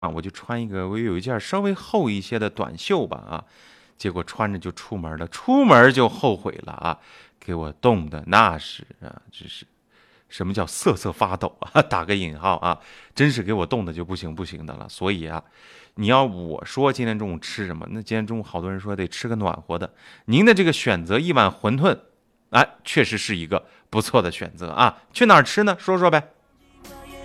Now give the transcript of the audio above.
我就穿我有一件稍微厚一些的短袖吧结果穿着就出门了，出门就后悔了给我冻的那是这是什么叫瑟瑟发抖打个引号真是给我冻的就不行不行的了。所以你要我说今天中午吃什么，那今天中午好多人说得吃个暖和的，您的这个选择一碗馄饨，确实是一个不错的选择去哪儿吃呢？说说呗。